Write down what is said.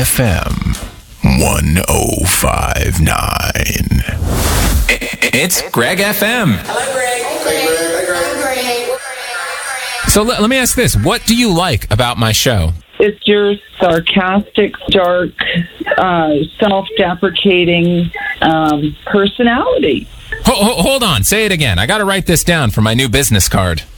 FM 1059. It's Greg FM. Hello, Greg. Hey, Greg. So let me ask this. What do you like about my show? It's your sarcastic, dark, self-deprecating personality. Hold on. Say it again. I got to write this down for my new business card.